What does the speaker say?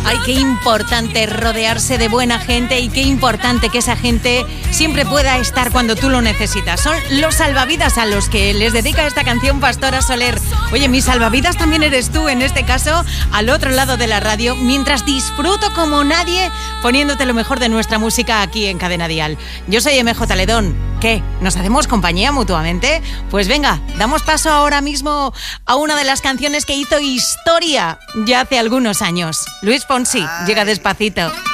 Ay, qué importante rodearse de buena gente y qué importante que esa gente siempre pueda estar cuando tú lo necesitas. Son los salvavidas a los que les dedica esta canción Pastora Soler. Oye, mi salvavidas también eres tú, en este caso, al otro lado de la radio, mientras disfruto como nadie poniéndote lo mejor de nuestra música aquí en Cadena Dial. Yo soy MJ Ledón. ¿Qué? ¿Nos hacemos compañía mutuamente? Pues venga, damos paso ahora mismo a una de las canciones que hizo historia ya hace algunos años. Luis Fonsi, llega Despacito.